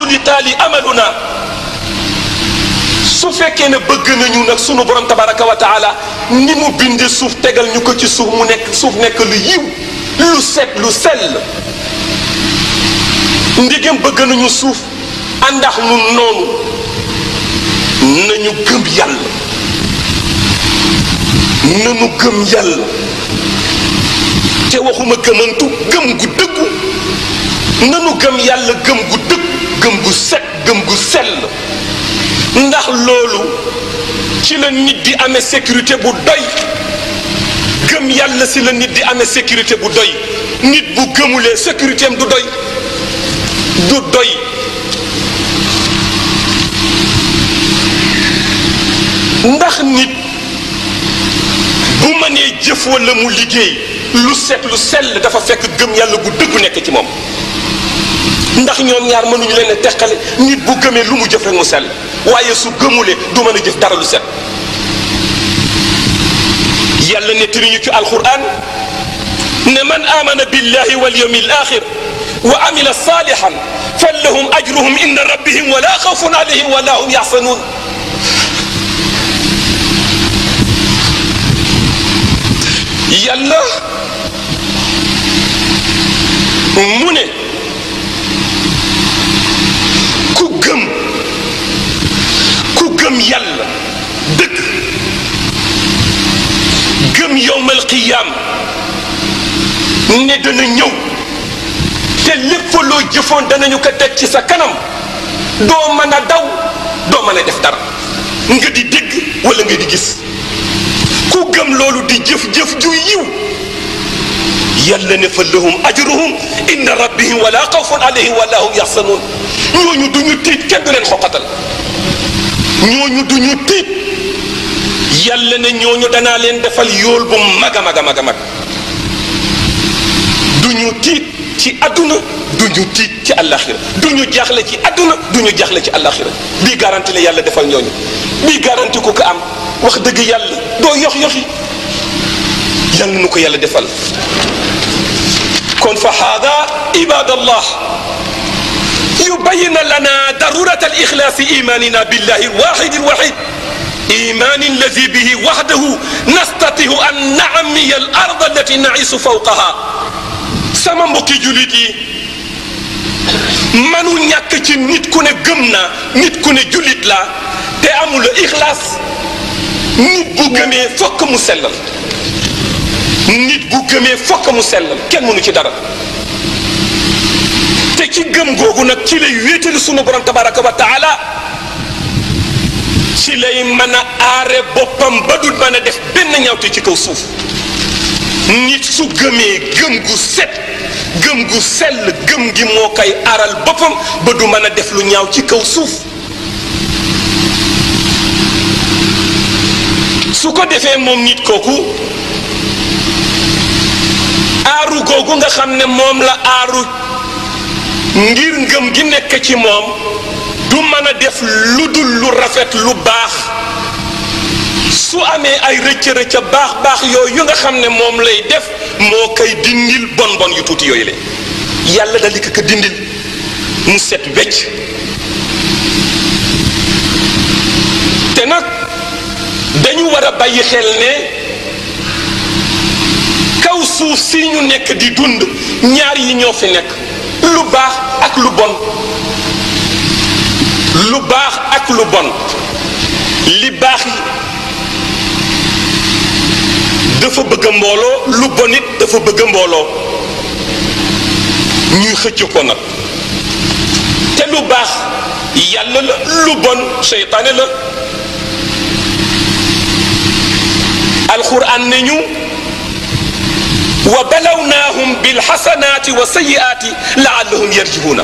li taali amaluna su fekkee ne bëgg nañu nag sunu borom tabaraka wa taala ni mu binde suuf tegal ñu ko ci suuf mu nekk suuf nekk lu yiw lu set lu sell ndigam bëgg nañu suuf àndax nu noonu nañu gëm yàlla nañu gëm yàlla te waxuma gëmantu gëm gu dëggu nañu gëm yàlla gëm gu dëgg gëm gu set gëm gu sell ndax loolu ci la nit di amee sécurité bu doy gëm yàlla si la nit di amee sécurité bu doy nit bu gëmulee sécurité am du doy ndax nit bu mënee jëf wala mu liggéey lu set lu sell dafa fekk gëm yàlla gu dëggu nekk ci moom ndax ñoom ñaar mënuñu leen a teqale nit bu gëmee lu mu jëf rek mu sell waaye su gëmulee du mën a jëf dara lu set yàlla nettali ñu ci alquran ne man amana billahi wal yawmil axir wa amila salihan falahum ajruhum inda rabbihim wala xawfun alayhim wala hum yaxsanun yàlla mu ne ku gëm yàlla dëgg gëm yowmal qiyaam ne dana ñëw te lépp loo jëfoon danañu ko teg ci sa kanam doo mën a daw doo mën a def dara nga di dégg wala nga di gis ku gëm loolu di jëf-jëf ju yiw yàlla ne fa lahum ajruhum inda rabbihim wala xawfun alayhim wala hum yaxsanuun ñooñu duñu tiit kenn du leen xoqatal ñooñu duñu tiit yàlla ne ñooñu danaa leen defal yool bu mag a mag a mag a mag duñu tiit ci àdduna duñu tiit ci àllaxira duñu jaaxle ci àdduna duñu jaaxle ci àllaxira bii garanti la yàlla defal ñooñu bii garanti ku ko am wax dëgg yàlla doo yox-yoxi yàlla nu ko yàlla defal kon fa haada ibadallah yubayyin lana darurat al-ixlaas imanina billahi al-wahid al-wahid إيمان الذي به وحده نستطيع أن نعمي الأرض التي نعيش فوقها sama mbokki jullit yi manu ñàkk ci nit ku ne gëm naa nit ku ne jullit laa te amul ixlaas nit bu gëmee fokk mu sellal nit bu gëmee fokk mu sellal kenn mënu ci dara te ci gëm googu nag ci lay wéetali sunu borom tabaraka wa taala ci lay mën a aare boppam ba dul mën a def benn ñaawte ci kaw suuf nit su gëmee gëm gu set gëm gu sell gëm gi moo koy aaral boppam ba du mën a def lu ñaaw ci kaw suuf su ko defee moom nit kooku aaru googu nga xam ne moom la aaru ngir ngëm gi nekk ci moom du mën a def lu dul lu rafet lu baax su amee ay rëcc-rëcc baax yooyu nga xam ne moom lay def moo koy dindil bon yu tuuti yooyu la yàlla dal di ko dindil mu set wecc te nag dañu war a bàyyi xel ne kaw suuf si ñu nekk di dund ñaar yi ñoo fi nekk lu baax ak lu bon lu baax ak lu bon li baax dafa bëgg mbooloo lu bon it dafa bëgg mbooloo ñuy xëcc ko nag te lu baax yàlla la lu bon seytaane la alquran ne ñu wa balawnaahum bilxasanaati wa sayiaati laallahum yarjihuuna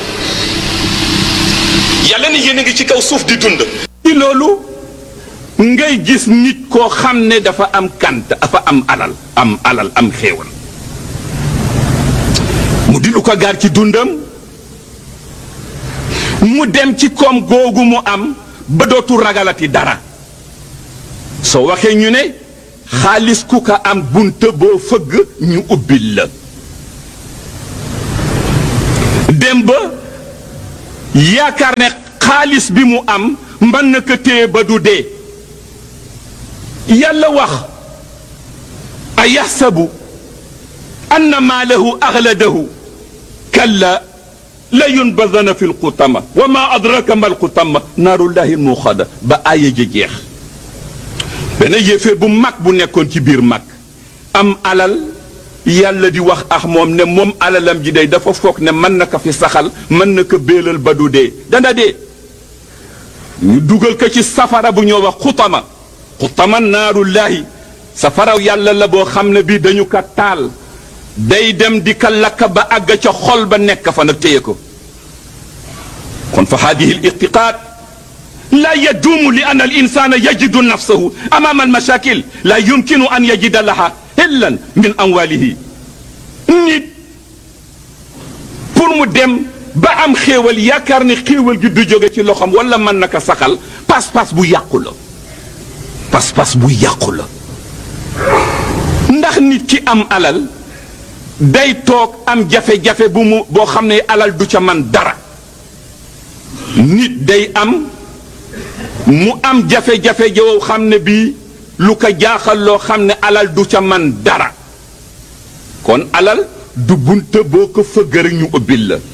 yàlla ne yéen a ngi ci kaw suuf di dund ci loolu ngay gis nit koo xam ne dafa am kant dafa am alal am xéewal mu di lu ko gaar ci dundam mu dem ci koom googu mu am ba dootu ragalati dara soo waxee ñu ne xaalis ku ko am bunta boo fëgg ñu ubbil la dem ba yaakaar ne xaalis bi mu am mën na ko téye ba du dee yàlla wax a yaxsabu anna maalahu axladahu kalla la yunbadana fi lxutama wa ma adraka ma lxutama naarullahi lmuxada ba aaya ja jeex benn yéeféer bu mag bu nekkoon ci biir mag am alal yàlla di wax ak moom ne moom alalam ji day dafa foog ne mën na ko fi saxal mën na ko béelal ba du dee dana dee ñu dugal ko ci safara bu ñoo wax xutama naarullahi safaraw yàlla la boo xam ne bii dañu ko taal day dem di ka lakk ba àgg ca xol ba nekk fa nag téye ko kon fa haadihi l irtiqaad laa yaduumu li anna al insana yajidu nafsahu amaama al mashakil laa yumkinu an yajida laha hillan min amwalihi nit pour mu dem ba am xéewal yaakaar ne xéewal gi du jóge ci loxoom wala mën na ko saxal pas-pas bu yàqu la pas-pas bu yàqu la ndax nit ki am alal day toog am jafe-jafe boo xam ne alal du ca man dara nit day mu am jafe-jafe joo xam ne bii lu ko jaaxal loo xam ne alal du ca man dara kon alal du bunte boo ko fëgg rek ñu ubbil la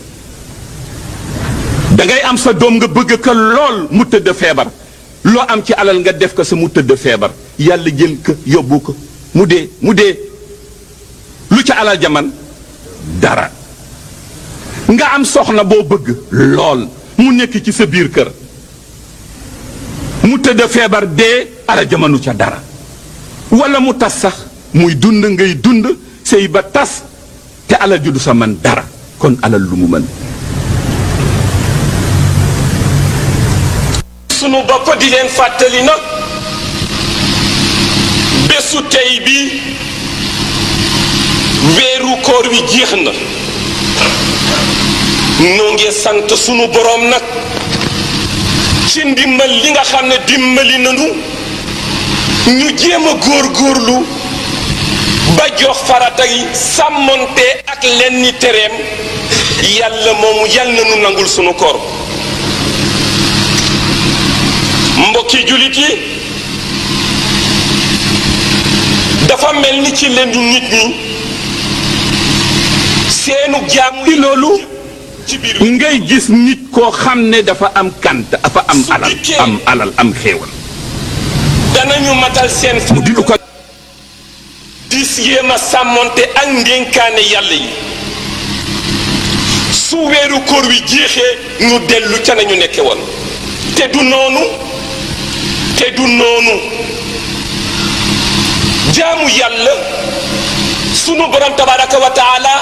da ngay am sa doom nga bëgg ko lool mu tëdd feebar loo am ci alal nga def ko sa mu tëdd feebar yàlla jël ko yóbbu ko mu dee lu ca alal jaman dara nga am soxna boo bëgg lool mu nekk ci sa biir kër mu tëdd feebar dee alal jamanu ca dara wala mu tas sax muy dund ngay dund sëy ba tas te alal ju du sa man dara kon alal lu mu mën sunu bopp di leen fàttali na bésu tey bi weeru koor wi jeex na noo ngi sant sunu boroom nag ci ndimbal li nga xam ne dimbali nanu ñu jéem a góorgóorlu ba jox farata yi sàmmonte ak lenni tereem yàlla moomu yàlla na nu nangul sunu koor mbokki jullit yi dafa mel ni ci lendu nit ñi seenu jaamu ci loolu ci biir ngay gis nit koo xam ne dafa am kant dafa am alal am xéewal danañu matal seen mu di lu ko dis yéem a sàmmonte ak ndénkaane yàlla yi su weeru koor wi jeexee ñu dellu ca nañu nekke woon te du noonu jaamu yàlla sunu borom tabaraka wa taala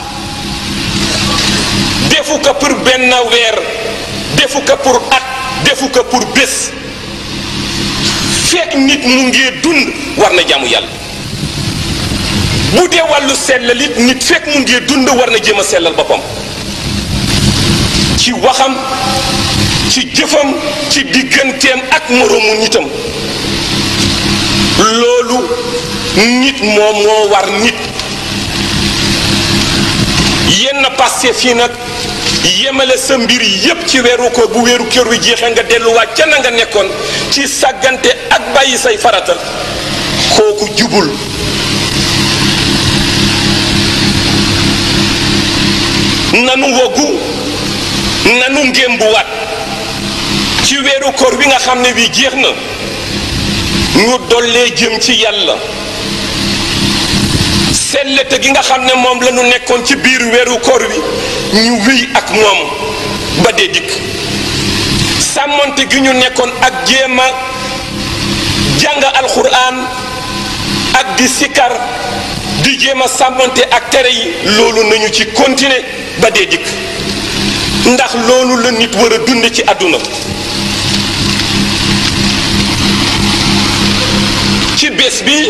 defu ko pour benn weer defu ko pour at defu ko pour bés fekk nit mu ngi dund war na jaamu yàlla bu dee wàllu sellal it nit fekk mu ngi dund war na jéem a sellal boppam ci waxam ci jëfam ci digganteem ak moroomu nitam loolu nit moom moo war nit yenn passé fii nag yemale sa mbir yépp ci weeru ko bu weeru kër wi jeexee nga delluwaat ca na nga nekkoon ci sàggante ak bàyyi say farata kooku jubul nanu wogu nanu ngémbuwaat ci weeru koor wi nga xam ne wi jeex na ñu dollee jëm ci yàlla sellete gi nga xam ne moom la ñu nekkoon ci biir weeru koor wi ñu wéy ak moom ba dee dikk sàmmonte gi ñu nekkoon ak jéem a jàng alxuraan ak di sikar di jéem a sàmmonte ak tere yi loolu nañu ci continuer ba dee dikk ndax loolu la nit war a dund ci àdduna ci bés bi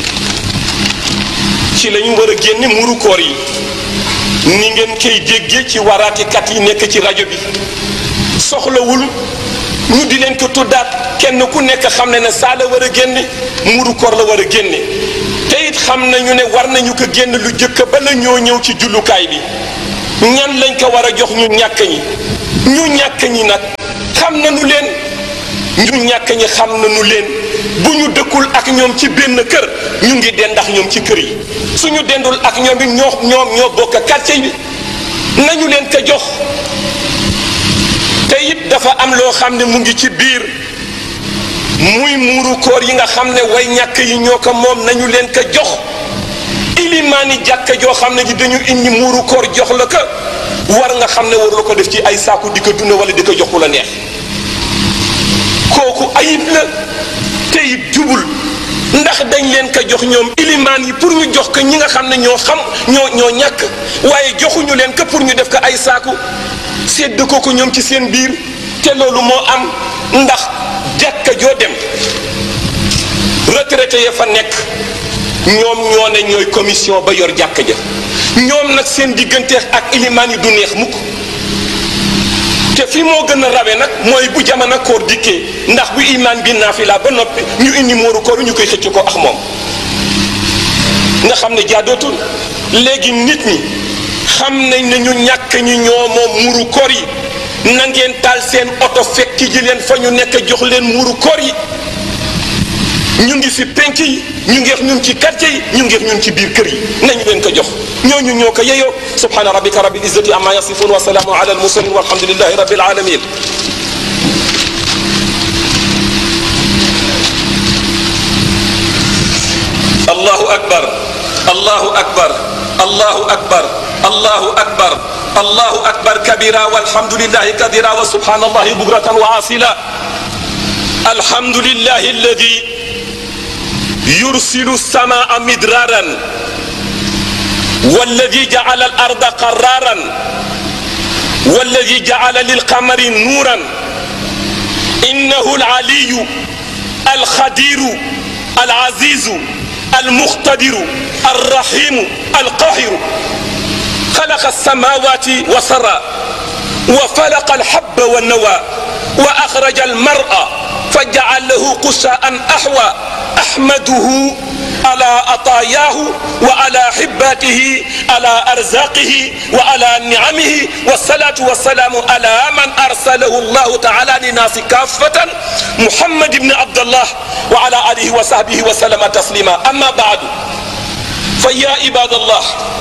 ci lañu war a génne muru koor yi ni ngeen koy déggee ci waraatikat yi nekk ci rajo bi soxlawul ñu di leen ko tuddaat kenn ku nekk xam ne ne saa la war a génne muru koor la war a génne te it xam nañu ne war nañu ko génn lu jëkk ba la ñoo ñëw ci jullukaay bi ñan lañ ko war a jox ñu ñàkk ñi ñu ñàkk ñi nag xam nañu leen ñu ñàkk ñi xam nañu leen bu ñu dëkkul ak ñoom ci benn kër ñu ngi dendax ñoom ci kër yi suñu dendul ak ñoom it ñoo bokk quartier bi nañu leen ko jox te it dafa am loo xam ne mu ngi ci biir muy muuru koor yi nga xam ne way ñàkk yi ñoo ko moom nañu leen ko jox ilimaani jàkka joo xam ne ji dañu indi muuru koor jox la ko war nga xam ne war la ko def ci ay saaku di ko dund wala di ko jox ku la neex kooku ayib la te it jubul ndax dañ leen ko jox ñoom ilimaan yi pour ñu jox ko ñi nga xam ne ñoo xam ñoo ñàkk waaye joxuñu leen ko pour ñu def ko ay saaku sedd ko ñoom ci seen biir te loolu moo am ndax jàkka joo dem retraité ya fa nekk ñoom ñoo ne ñooy commission ba yor jàkka ja ñoom nag seen diggante ak ilimaan yi du neex mukk te fi moo gën a rawe nag mooy bu jamono koor dikkee ndax bu imaan bi naafila ba noppi ñu indi mooru koor ñu koy xëcc ko ak moom nga xam ne jaadootul léegi nit ñi xam nañ ne ñu ñàkk ñi ñoo moom muuru koor yi na ngeen taal seen oto fekk ji leen fa ñu nekk jox leen muuru koor yi ñu ngi si penk yi ñu ngeex ñun ci quartier yi ñu ngeex ñun ci biir kër yi nañu leen ko jox ñooñu ñoo ko yeyoo subhana rabbika rabbil izzati amma yasifun wa salaamu ala al mursalin walhamdulillahi rabbil alamin allahu akbar allahu akbar allahu akbar allahu akbar allahu akbar kabira walhamdulillahi kadira wa subhanallahi bukratan wa asila alhamdulillahi alladi يرسل السماء مدرارا والذي جعل الأرض قرارا والذي جعل للقمر نورا إنه العلي الخدير العزيز المقتدر الرحيم القاهر خلق السماوات وسرى وفلق الحب والنوى وأخرج المرء فجعله قساء أحوى أحمده على عطاياه وعلى حباته على أرزاقه وعلى نعمه والصلاة والسلام على من أرسله الله تعالى للناس كافة محمد بن عبد الله وعلى آله وصحبه وسلم تسليما أما بعد فيا عباد الله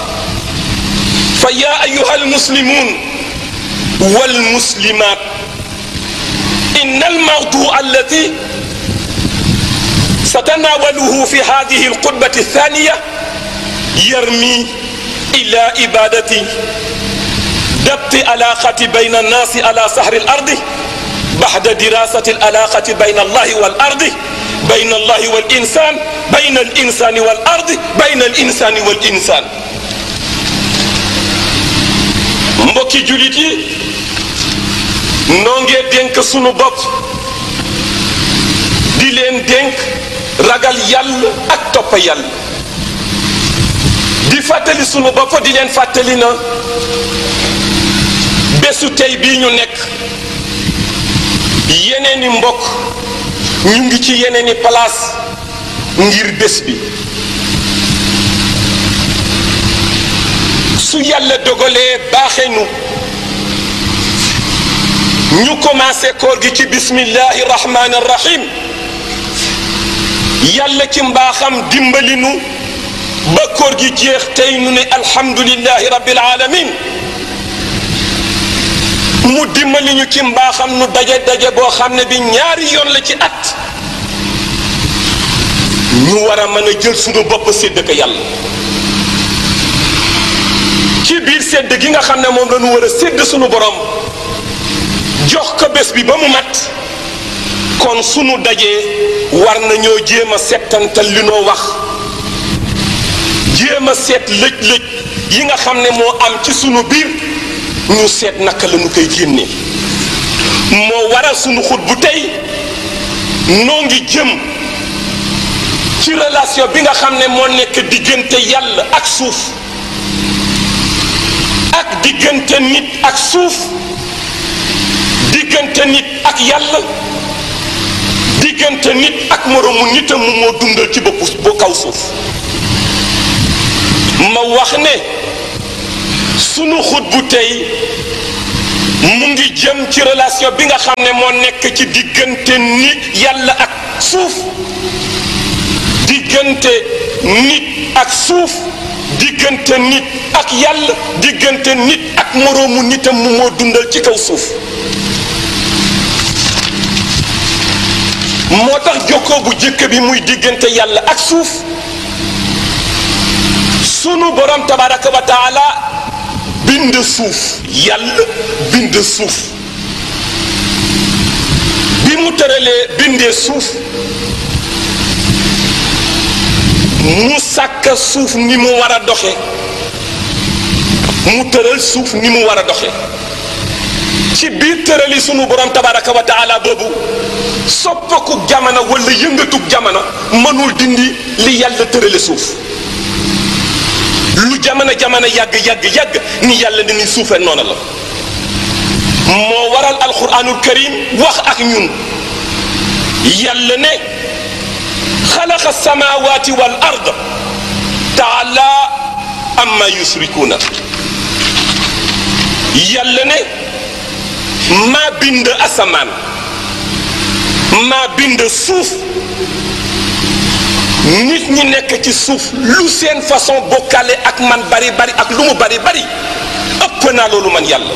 فيا أيها المسلمون والمسلمات إن الموضوع الذي ستناوله في هذه الخطبة الثانية يرمي إلى إبادة ضبط علاقة بين الناس على سحر الأرض بعد دراسة العلاقة بين الله والأرض بين الله والإنسان بين الإنسان والأرض بين الإنسان والإنسان mbokki julit yi noo ngee dénk sunu bopp di leen dénk ragal yàlla ak topp yàlla di fàttali sunu bopp di leen fàttali na bésu tey bii ñu nekk yeneeni mbokk ñu ngi ci yeneeni place ngir bés bi su yàlla dogalee baaxe nu ñu commencé koor gi ci bismillahi rahmani rahim yàlla ci mbaaxam dimbali nu ba koor gi jeex tey nu ne alhamdulillahi rabbil alamin mu dimbali ñu ci mbaaxam nu daje boo xam ne bi ñaari yoon la ci at ñu war a mën a jël sunu bopp sédd ko yàlla ci biir sédd gi nga xam ne moom la ñu war a sédd sunu borom jox ko bés bi ba mu mat kon sunu dajee war nañoo jéem a settantal li noo wax jéem a seet lëj-lëj yi nga xam ne moo am ci sunu biir ñu seet naka la ñu koy génne moo waral sunu xut bu tey noo ngi jëm ci relation bi nga xam ne moo nekk diggante yàlla ak suuf ak diggante nit ak suuf diggante nit ak yàlla diggante nit ak moroomu nitam mu moo dundal ci bu kaw suuf ma wax ne sunu xut bu tey mu ngi jëm ci relation bi nga xam ne moo nekk ci diggante nit yàlla ak suuf diggante nit ak suuf diggante nit ak yàlla diggante nit ak moroomu nitam mu moo dundal ci kaw suuf moo tax jokkoo bu jëkk bi muy diggante yàlla ak suuf sunu borom tabaraka wa taala bind suuf yàlla bind suuf bi mu tëralee bindee suuf mu sàkk suuf ni mu war a doxe mu tëral suuf ni mu war a doxe ci biir tërali sunu borom tabaraka wa taala boobu soppakuk jamono wala yëngatuk jamono mënul dindi li yàlla tërale suuf lu jamono yàgg ni yàlla ni ni suufe noona la moo waral alquranul karim wax ak ñun yàlla ne xalaqa samawati wal ard taala amma yusrikuuna yàlla ne maa bind asamaan maa bind suuf nit ñi nekk ci suuf lu seen façon bokkale ak man bari ak lu mu bari ëpp naa loolu man yàlla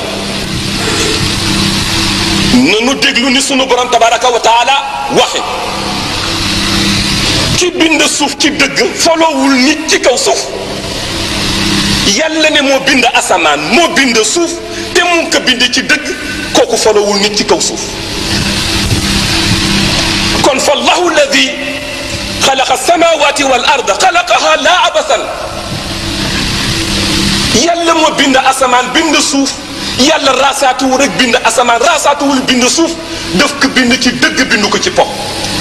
nanu déglu ni sunu borom tabaraka wa taala waxe ci bind suuf ci dëgg folowul nit ci kaw suuf yàlla ne moo bind asamaan moo bind suuf te mu ngi ko bind ci dëgg kooku folowul nit ci kaw suuf kon fa allahu alladi xalaqa samawati wal arda xalaqaha laa abasan yàlla moo bind asamaan bind suuf yàlla raasaatuwul rek bind asamaan raasaatuwul bind suuf daf ko bind ci dëgg bind ko ci pop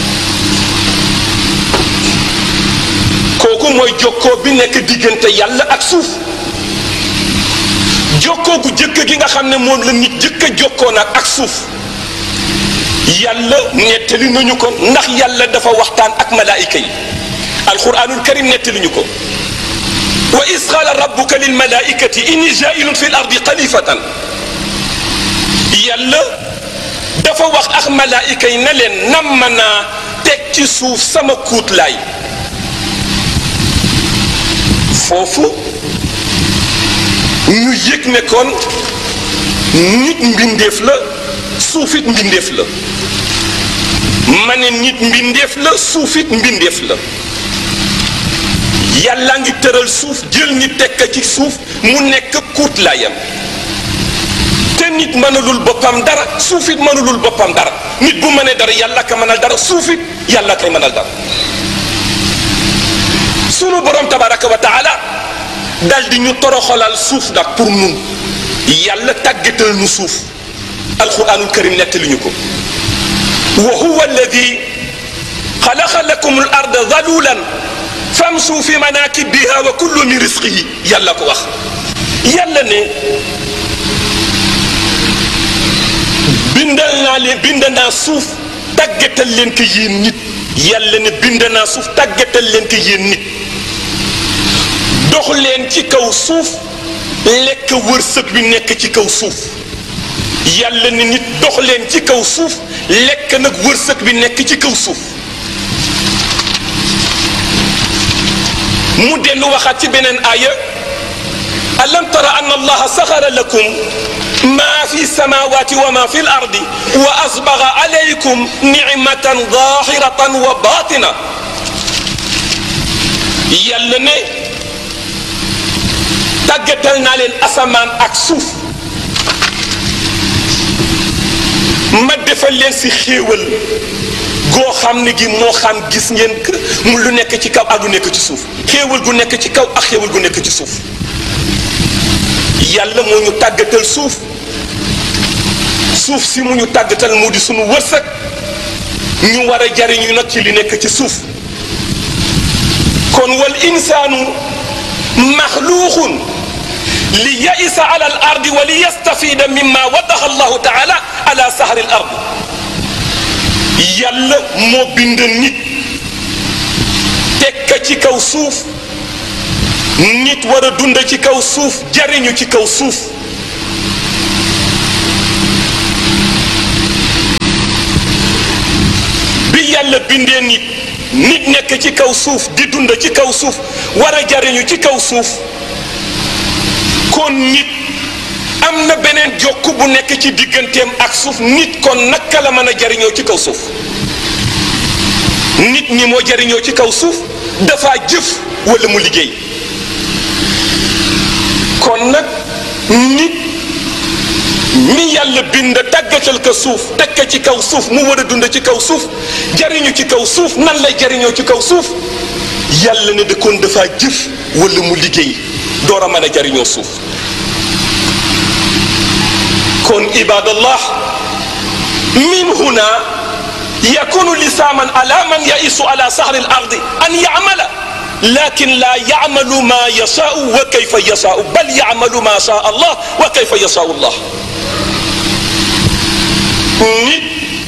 kooku mooy jokkoo bi nekk diggante yàlla ak suuf jokkoo gu jëkk gi nga xam ne moom la nit jëkk a jokkoo nag ak suuf yàlla nettali nañu ko ndax yàlla dafa waxtaan ak malaayika yi alquranul karim nettali ñu ko wa is qaala rabbuka lil malaikati inni jaa'ilun fi l ardi xalifatan yàlla dafa wax ak malaayika yi ne leen nam naa teg ci suuf sama kuutlaay foofu ñu yëg ne kon nit mbindeef la suufit mbindeef la ma ne nit mbindeef la suufit mbindeef la yàlla ngi tëral suuf jël nit tekk ci suuf mu nekk kuutlaayam te nit mënalul boppam dara suufit mënalul boppam dara nit bu mënee dara yàlla ka mënal dara suufit yàlla kay mënal dara sunu borom tabaraka wa taala dal di ñu toroxalal suuf nag pour nun yàlla tàggatal nu suuf alquranul karim nettali ñu ko wa huwa alladi xalaqa lakum al arda dalulan famsu fi manakibiha wa kullu min risqihi yàlla ko wax yàlla ne bind naa suuf tàggatal leen ko yéen nit yàlla ne bind naa suuf tàggatal leen ko yéen nit dox leen ci kaw suuf lekk wërsëg bi nekk ci kaw suuf yàlla ne nit dox leen ci kaw suuf lekk nag wërsëg bi nekk ci kaw suuf mu dellu waxaat ci beneen aaya alam tara anna allaha saxara lakum ma fi samawati wa ma fi l ardi wa asbaga alaykum nicmatan zahiratan wa batina yàlla ne tàggatal naa leen asamaan ak suuf ma defal leen si xéewal goo xam ne gi moo xam gis ngeen mu lu nekk ci kaw ak lu nekk ci suuf xéewal gu nekk ci kaw ak xéewal gu nekk ci suuf yàlla moo ñu tàggatal suuf suuf si mu ñu tàggatal mu di sunu wërsëg ñu war a jariñu nag ci li nekk ci suuf kon wal insaanu maxluuqun li yaisa ala al ardi wa li yastafida mimma wadaxa allahu taala ala sahri al ard yàlla moo bind nit tekka ci kaw suuf nit war a dund ci kaw suuf jariñu ci kaw suuf yàlla bindee nit nekk ci kaw suuf di dund ci kaw suuf war a jariñu ci kaw suuf kon nit am na beneen jokku bu nekk ci digganteem ak suuf nit kon naka la mën a jariñoo ci kaw suuf nit ñi moo jariñoo ci kaw suuf dafa jëf wala mu liggéey kon nag nit mi yàlla bind tàggatal ko suuf teg ko ci kaw suuf mu war a dund ci kaw suuf jariñu ci kaw suuf nan lay jariñoo ci kaw suuf yàlla ne de kon dafa jëf wala mu liggéey door a mën a jariñoo suuf kon ibadallah min huna yakunu lisaman ala man yaisu ala sahri al-ardi an ya'mala lakin la ya'malu ma yasha'u wa kayfa yasha'u bal ya'malu ma sha'a Allah wa kayfa yasha'u Allah nit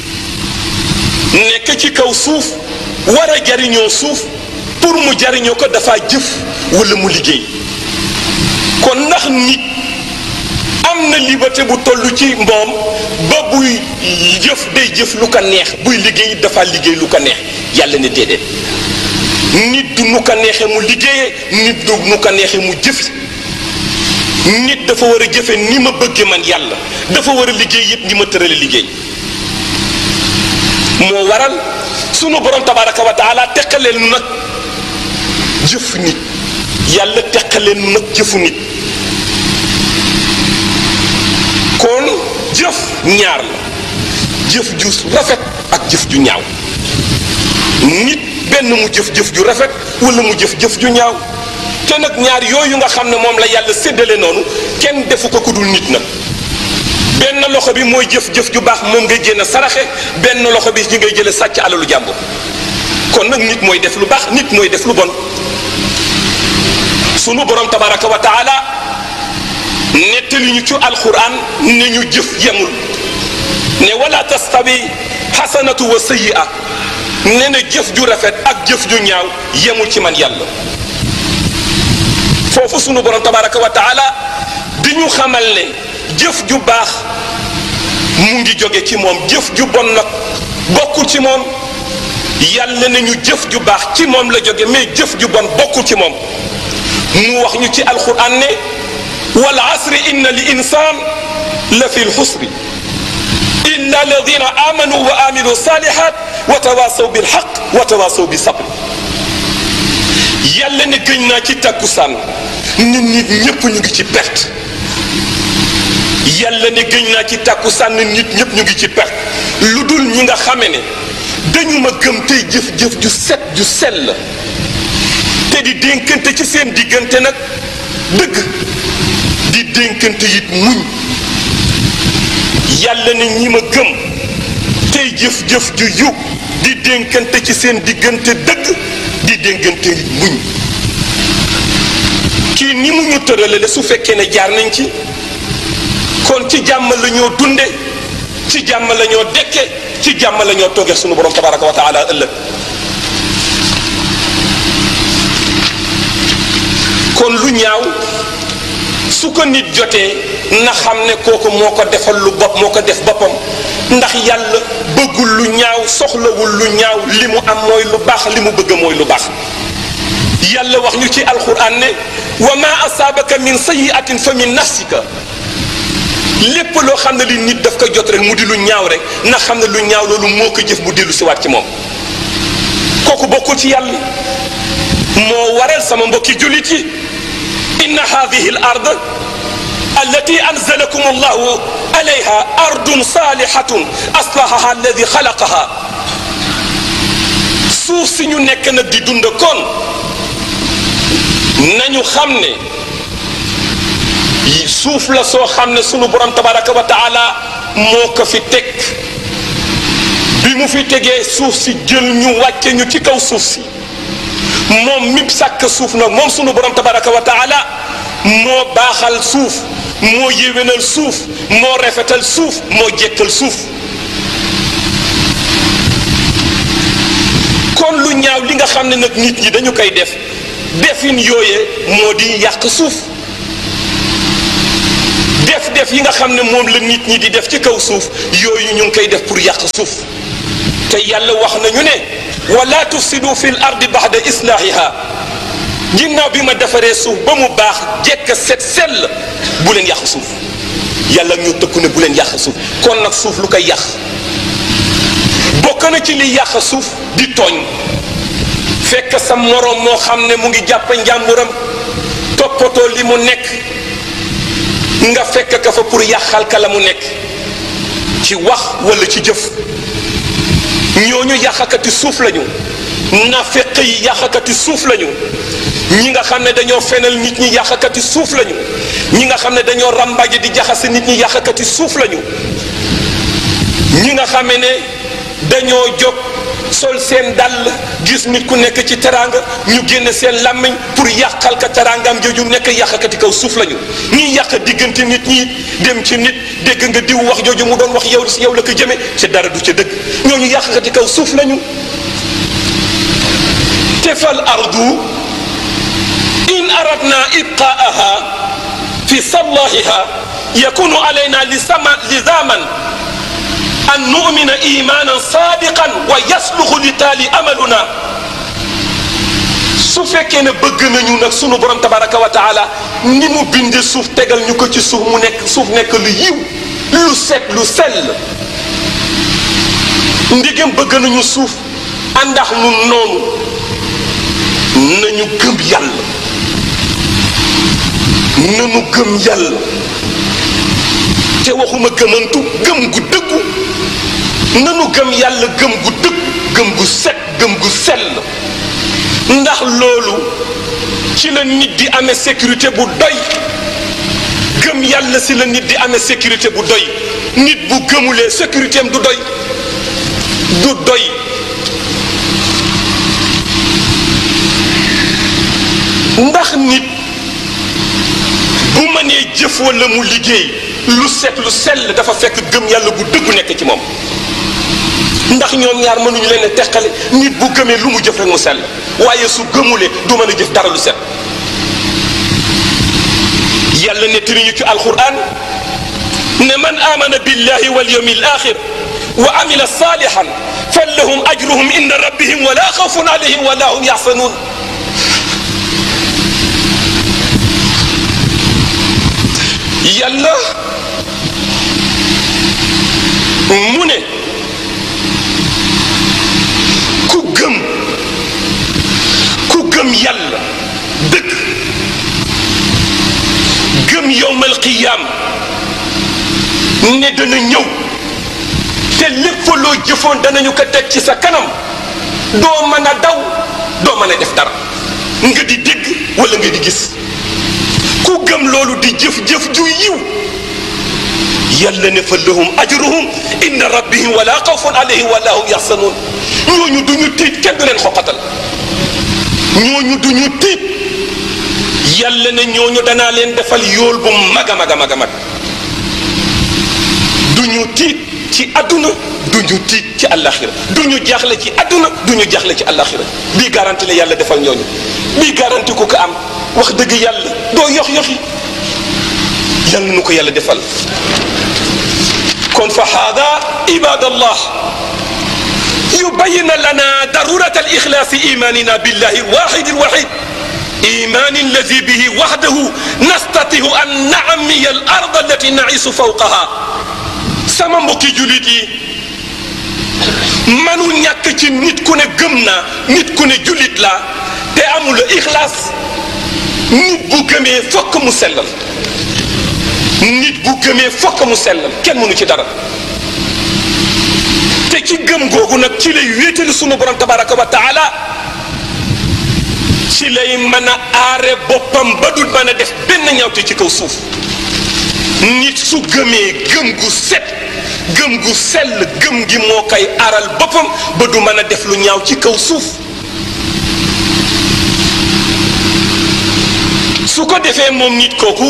nekk ci kaw suuf war a jariñoo suuf pour mu jariñoo ko dafa jëf wala mu liggéey kon ndax nit am na liberté bu toll ci moom ba buy jëf day jëf lu ko neex buy liggéey dafa liggéey lu ko neex yàlla ne déedéet nit du nu ko neexee mu liggéeyee nit du nu ko neexee mu jëf nit dafa war a jëfe ni ma bëgge man yàlla dafa war a liggéey it ni ma tërale liggéey moo waral sunu borom tabaraka wa taala teqaleen nu nag jëf nit yàlla teqaleen nu nag jëfu nit kon jëf ñaar la jëf ju rafet ak jëf ju ñaaw nit benn mu jëf-jëf ju rafet wala mu jëf-jëf ju ñaaw te nag ñaar yooyu nga xam ne moom la yàlla séddale noonu kenn defu ko ku dul nit nag benn loxo bi mooy jëf-jëf ju baax moom ngay génn saraxe benn loxo bi ñi ngay jële sàcc alalu jàmbur kon nag nit mooy def lu baax nit mooy def lu bon sunu borom tabaraka wa taala nettali ñu ci alquran ne ñu jëf yemul ne wala tastawi xasanatu wa sayyi'a ne na jëf ju rafet ak jëf ju ñaaw yemul ci man yàlla foofu sunu borom tabaraka wa taala di ñu xamal ne jëf ju baax mu ngi jóge ci moom jëf ju bon nag bokkul ci moom yàlla ne ñu jëf ju baax ci moom la jóge mais jëf ju bon bokkul ci moom mu wax ñu ci alquran ne wal asri inna li insan la fi lxusri illa alladina amanu wa amilu salihat wa tawasaw bil haqq wa tawasaw bi sabr yàlla ne gëñ naa ci takkusaan nit ñëpp ñu ngi ci perte yàlla ne gëñ naa ci takkusaan nit ñëpp ñu ngi ci perte lu dul ñi nga xame ne dañu ma gëm tey jëf-jëf ju set ju sell te di dénkante ci seen diggante nag dëgg di dénkante it muñ yàlla ne ñi ma gëm tey jëf-jëf ju yiw di dénkante ci seen diggante dëgg di dénkante it muñ kii ni mu ñu tërale la su fekkee ne jaar nañ ci kon ci jàmm la ñoo dunde ci jàmm la ñoo dekke ci jàmm la ñoo toogee sunu borom tabaraka wa taala ëllëg kon lu ñaaw su ko nit jotee na xam ne kooku moo ko defal lu bopp moo ko def boppam ndax yàlla bëggul lu ñaaw soxlawul lu ñaaw li mu am mooy lu baax li mu bëgg mooy lu baax yàlla wax ñu ci alquran ne wa ma asaabaka min sayyi'atin fa min nafsika lépp loo xam ne li nit daf ko jot rek mu di lu ñaaw rek na xam ne lu ñaaw loolu moo ko jëf mu dellu si waat ci moom kooku bokkul ci yàlla moo waral sama mbokki jullit yi inna hadihi al ard allati anzalakum allahu alayha ardun salihatun aslahaha alladi xalaqaha suuf si ñu nekk nag di dund kon nañu xam ne suuf la soo xam ne sunu borom tabaraka wa taala moo ko fi teg bi mu fi tegee suuf si jël ñu wàcce ñu ci kaw suuf si moom mi sàkk suuf nag moom sunu borom tabaraka wa taala moo baaxal suuf moo yéwénal suuf moo rafetal suuf moo jekkal suuf kon lu ñaaw li nga xam ne nag nit ñi dañu koy def defin yooye moo di yàq suuf def yi nga xam ne moom la nit ñi di def ci kaw suuf yooyu ñu ngi koy def pour yàq suuf te yàlla wax nañu ne wala tufsidu fil ardi ba'da islahiha ginnaaw bi ma defaree suuf ba mu baax jekk set sell bu leen yàq suuf yàlla ñu tëkku ne bu leen yàq suuf kon nag suuf lu koy yàq bokk na ci li yàq suuf di tooñ fekk sa moroom moo xam ne mu ngi jàpp njàmburam toppatoo li mu nekk nga fekk ka fa pour yàqal ka la mu nekk ci wax wala ci jëf ñooñu yàqakati suuf lañu nafeq yi yàqakati suuf lañu ñi nga xam ne dañoo fenal nit ñi yàqakati suuf lañu ñi nga xam ne dañoo ràmbaje di jaxase nit ñi yàqakati suuf lañu ñi nga xam ne dañoo jóg sol seen dàll gis nit ku nekk ci teraanga ñu génne seen làmmiñ pour yàqal ka teraangam jooju nekk yàqakati kaw suuf lañu ñi yàq diggante nit ñi dem ci nit dégg nga diw wax jooju mu doon wax yow si yow la ko jëme ci dara du ca dëgg ñooñu yàqakati kaw suuf lañu te fal ardu in aradna ibqaaha fi sallahiha yakunu alayna lizaman an nu'mina imanan sadiqan wa yasluxu li taali amaluna su fekkee ne bëgg nañu nag sunu borom tabaraka wa taala ni mu binde suuf tegal ñu ko ci suuf mu nekk suuf nekk lu yiw lu set lu sell ndigam bëgg nañu suuf àndax nu noonu nañu gëm yàlla nañu gëm yàlla te waxuma gëmantu gëm gu dëggu nanu gëm yàlla gëm gu dëgg gëm gu set gëm gu sell ndax loolu ci la nit di amee sécurité bu doy gëm yàlla si la nit di amee sécurité bu doy nit bu gëmulee sécurité am du doy ndax nit bu mënee jëf wala mu liggéey lu set lu sell dafa fekk gëm yàlla bu dëggu nekk ci moom ndax ñoom ñaar mënuñu leen a teqale nit bu gëmee lu mu jëf rek mu sell waaye su gëmulee du mën a jëf dara lu set yàlla nettali ñu ci alquran ne man amana billahi wal yawmil axir wa amila salihan falahum ajruhum inda rabbihim wala xawfun alayhim wala hum yaxsanun yàlla mu ne ku gëm yàlla dëgg gëm yowmal qiyaam ne dana ñëw te lépp loo jëfoon danañu ko teg ci sa kanam doo mën a daw doo mën a def dara nga di dégg wala nga di gis ku gëm loolu di jëf-jëf ju yiw yàlla ne fa lahum ajruhum inda rabbihim wala xawfun alayhim wala hum yaxsanuun ñooñu duñu tiit kenn du leen xoqatal ñooñu duñu tiit yàlla ne ñooñu danaa leen defal yool bu mag a mag a mag a mag duñu tiit ci àdduna duñu tiit ci àllaxira duñu jaaxle ci àdduna duñu jaaxle ci àllaxira bii garanti la yàlla defal ñooñu bii garanti ku ko am wax dëgg yàlla doo yox-yoxi yàlla nu ko yàlla defal kon fa haada ibadallah yubayyin lana darurat al-ixlaas imanina billahi al-wahid al-wahid iman alladi bihi wahdahu nastati'u an na'miya al-ard allati na'isu fawqaha sama mbokki julit yi manu ñàkk ci nit ku ne gëm naa nit ku ne julit la te amul ixlaas nit bu gëmee fokk mu sellal nit bu gëmee fokk mu sellal kenn mënu ci dara te ci gëm googu nag ci lay wéetali sunu borom tabaraka wa taala ci lay mën a aare boppam ba dul mën a def benn ñaawte ci kaw suuf nit su gëmee gëm gu set gëm gu sell gëm gi moo koy aaral boppam ba du mën a def lu ñaaw ci kaw suuf su ko defee moom nit kooku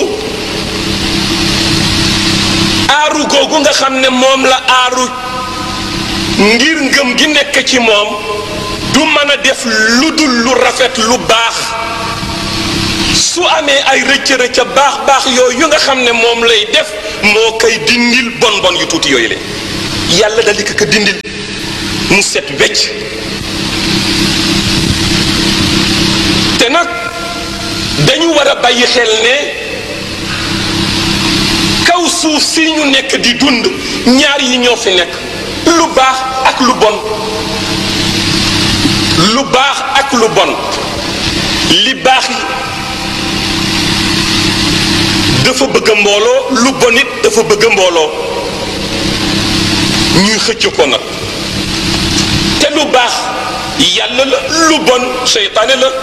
aaru googu nga xam ne moom la aaru ngir ngëm gi nekk ci moom du mën a def lu dul lu rafet lu baax su amee ay rëcc baax yooyu nga xam ne moom lay def moo koy dindil bon yu tuuti yooyu la yàlla dal di ko dindil mu set wecc. te nag dañu war a bàyyi xel ne kaw suuf si ñu nekk di dund ñaar yi ñoo fi nekk lu baax ak lu bon. lu baax ak lu bon li baax dafa bëgg mbooloo lu bon it dafa bëgg mbooloo ñuy xëcc ko nag te lu baax yàlla la lu bon seytaane la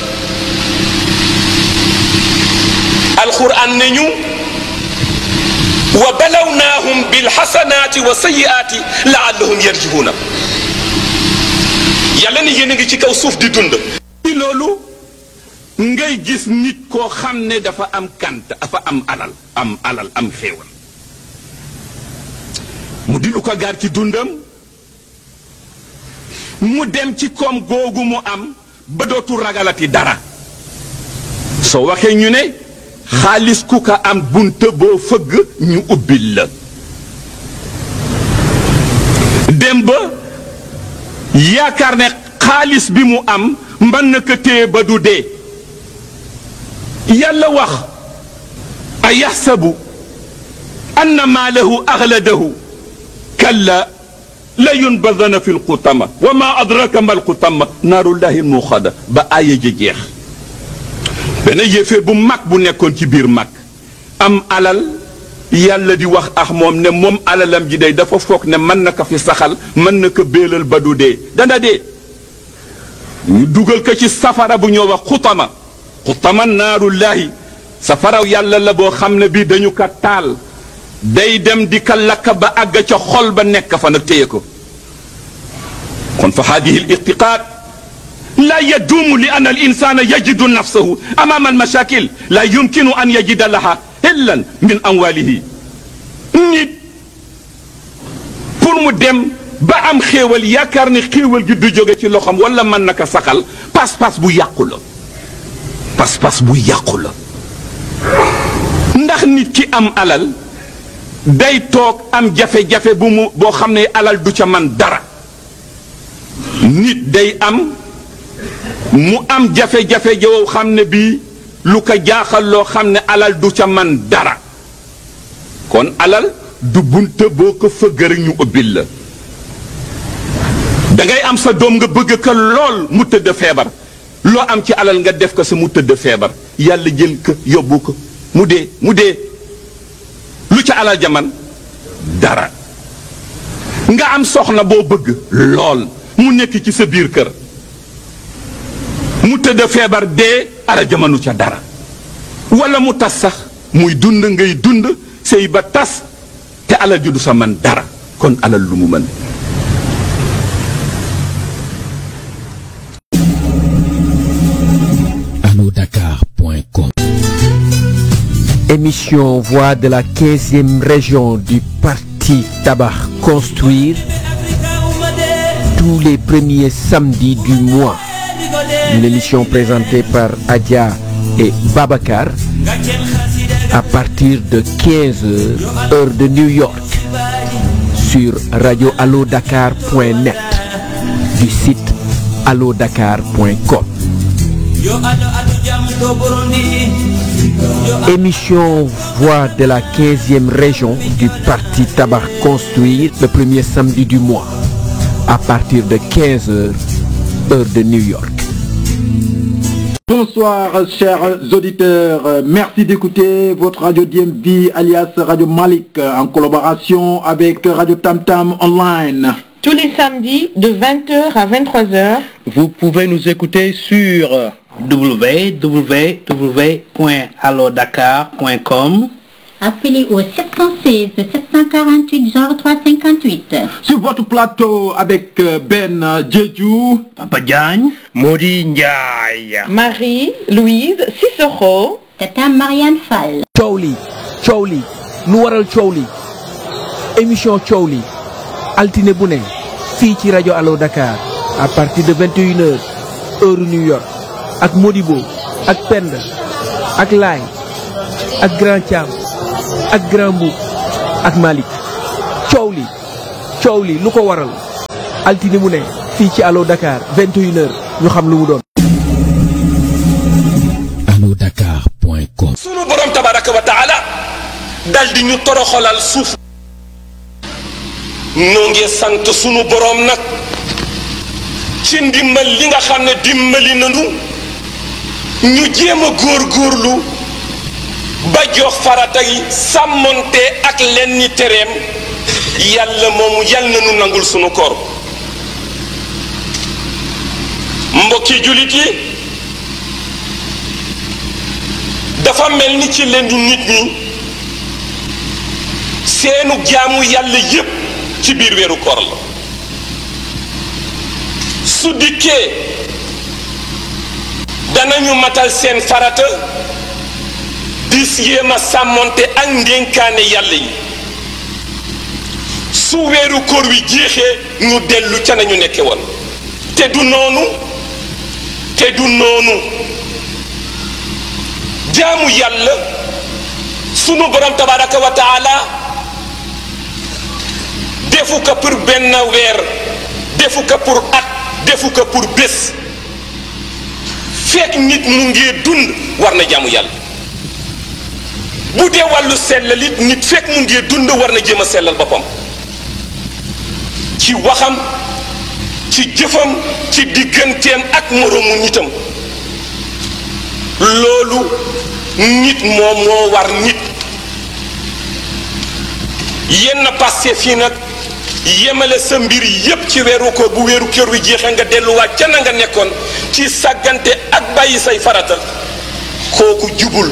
alxuraan ne ñu wa balawnaahum bilxasanaati wa sayiaati laallahum yarjihuuna yàlla ni yéen a ngi ci kaw suuf di dund. ci loolu ngay gis nit koo xam ne dafa am kant dafa am alal am xéewal mu di lu ko gaar ci dundam mu dem ci koom googu mu am ba dootu ragalati dara soo waxee ñu ne xaalis ku ko am bunta boo fëgg ñu ubbil la dem ba yaakaar ne xaalis bi mu am mën na ko téye ba du dee yàlla wax a yaxsabu anna maalahu axladahu kalla la yunbadana fi lxutama wa ma adraka ma lxutama naarullahi lmuxada ba aaya ji jeex benn yéeféer bu mag bu nekkoon ci biir mag am alal yàlla di wax ak moom ne moom alalam ji day dafa foog ne mën na ko fi saxal mën na ko béelal ba du dee dana dee ñu dugal ko ci safara bu ñoo wax xutama naarullahi safaraw yàlla la boo xam ne bii dañu ko taal day dem di ka lakk ba àgg ca xol ba nekk fa nag téye ko kon fa hadihi al irtiqaad la yaduumu li anna al insana yajidu nafsahu amama al mashakil la yumkinu an yajida laha hillan min amwalihi nit pour mu dem ba am xéewal yaakaar ne xéewal gi du jóge ci loxoom wala mën na ko saxal pas-pas bu yàqu la pas-pas bu yàqu la ndax nit ki am alal day toog am jafe-jafe boo xam ne alal du ca man dara nit day mu am jafe-jafe joo xam ne bii lu ko jaaxal loo xam ne alal du ca man dara kon alal du bunta boo ko fëgg rek ñu ubbil la dangay am sa doom nga bëgg ko lool mu tëdd feebar loo am ci alal nga def ko sa mu tëdd feebar yàlla jël ko yóbbu ko mu dee lu ca alal jaman dara nga am soxna boo bëgg lool mu nekk ci sa biir kër mu tëdd feebar dee alal jamanu ca dara wala mu tas sax muy dund ngay dund sëy ba tas te alal ju du sa man dara kon alal lu mu mën allodakar.com. Émission Voix de la 15e région du parti Tabac Construire tous les premiers samedis du mois. Une émission présentée par Adja et Babacar à partir de 15h heure de New York sur radioallodakar.net du site allodakar.com. Émission Voix de la 15e région du parti Tabac Construire le premier samedi du mois à partir de 15h heure de New York. Bonsoir chers auditeurs, merci d'écouter votre radio DMV alias Radio Malik en collaboration avec Radio Tam Tam Online. Tous les samedis de 20h à 23h. Vous pouvez nous écouter sur www.allodakar.com. Appelez au 716 748 0358. Sur votre plateau avec Ben Djedjou, Papa Diagne, Modi Ndiaye, Marie-Louise Cicero, Tata Marianne Fall. Thiowli lu waral Thiowli émission Thiowli altine bu ne fii ci rajo Allo Dakar à partir de 21h heure New York ak Modibo ak Penda ak Laay ak Grand Thiam ak Grand Mboup ak Malick coow li lu ko waral altine mu ne fii ci Allo Dakar 21h ñu xam lu mu doon. allodakar.com. sunu borom tabaraka wa taala dal di ñu toroxalal suuf. noo ngi sant sunu borom nag ci ndimbal li nga xam ne dimbali nanu ñu jéem a góorgóorlu ba jox farata yi sàmmonte ak lenn ni tereem yàlla moomu yàlla na nu nangul sunu koor. mbokki jullit yi dafa mel ni ci lenn nit ñi seenu jaamu yàlla yépp ci biir weeru koor la su dikkee danañu matal seen farata di yéem a sàmmonte ak ndénkaane yàlla yi su weeru koor wi jeexee ñu dellu ca nañu nekke woon te du noonu jaamu yàlla sunu borom tabaraka wa taala defu ko pour benn weer defu ko pour at defu ko pour bés fekk nit mu ngi dund war na jaamu yàlla bu dee wàllu sellal it nit fekk mu ngi dund war na jéem a sellal boppam ci waxam ci jëfam ci digganteem ak moroomu nitam loolu nit moom moo war nit yenn passé fii nag yemale sa mbir yépp ci weeru koor bu weeru koor wi jeexee nga delluwaat ca na nga nekkoon ci sàggante ak bàyyi say farata kooku jubul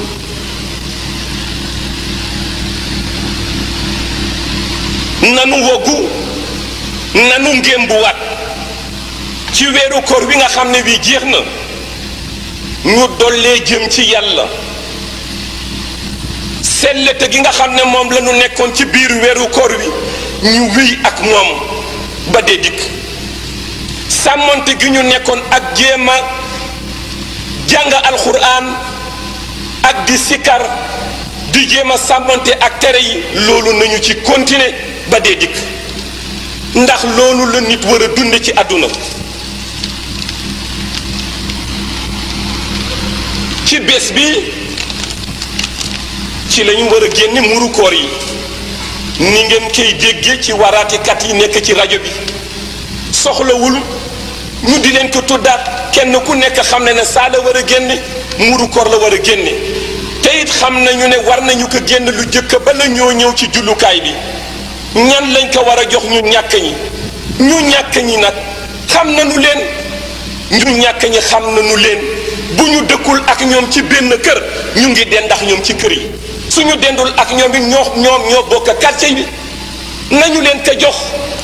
nanu woggu nanu ngémbuwaat ci weeru koor wi nga xam ne wi jeex na ñu dollee jëm ci yàlla sellete gi nga xam ne moom la ñu nekkoon ci biir weeru koor wi ñu wéy ak moom ba dee dikk sàmmonte gi ñu nekkoon ak jéem a jàng alxuraan ak di sikar di jéem a sàmmonte ak tere yi loolu nañu ci continuer ba dee dikk ndax loolu la nit war a dund ci àdduna ci bés bi ci lañu war a génne muru koor yi ni ngeen koy déggee ci waraatikat yi nekk ci rajo bi soxlawul ñu di leen ko tuddaat kenn ku nekk xam ne ne saa la war a génne muru koor la war a génne te it xam nañu ne war nañu ko génn lu jëkk ba la ñoo ñëw ci jullukaay bi ñan lañ ko war a jox ñu ñàkk ñi nag xam nañu leen ñu ñàkk ñi xam nañu leen bu ñu dëkkul ak ñoom ci benn kër ñu ngi dendax ñoom ci kër yi suñu dendul ak ñoom it ñoo bokk quartier bi nañu leen ko jox